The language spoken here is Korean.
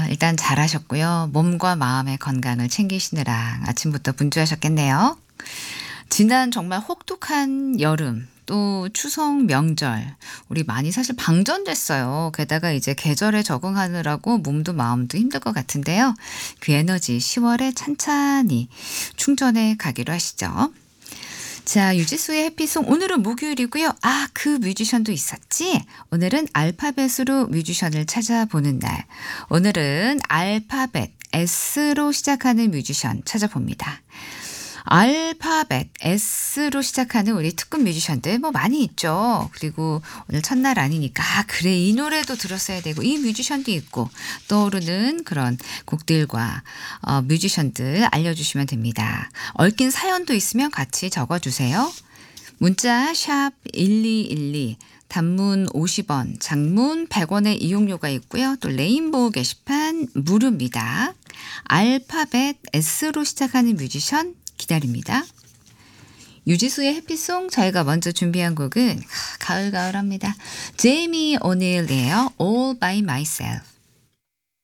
일단 잘하셨고요. 몸과 마음의 건강을 챙기시느라 아침부터 분주하셨겠네요. 지난 정말 혹독한 여름 또 추석 명절 우리 많이 사실 방전됐어요. 게다가 이제 계절에 적응하느라고 몸도 마음도 힘들 것 같은데요. 그 에너지 10월에 찬찬히 충전해 가기로 하시죠. 자, 유지수의 해피송 오늘은 목요일이고요. 아, 그 뮤지션도 있었지? 오늘은 알파벳으로 뮤지션을 찾아보는 날. 오늘은 알파벳 S로 시작하는 뮤지션 찾아봅니다. 알파벳 S로 시작하는 우리 특급 뮤지션들 뭐 많이 있죠. 그리고 오늘 첫날 아니니까 그래 이 노래도 들었어야 되고 이 뮤지션도 있고 떠오르는 그런 곡들과 뮤지션들 알려주시면 됩니다. 얽힌 사연도 있으면 같이 적어주세요. 문자 샵 1212 단문 50원, 장문 100원의 이용료가 있고요. 또 레인보우 게시판 무료입니다. 알파벳 S로 시작하는 뮤지션 기다립니다. 유지수의 해피송 저희가 먼저 준비한 곡은 가을가을합니다. 제이미 오닐이에요. All by myself.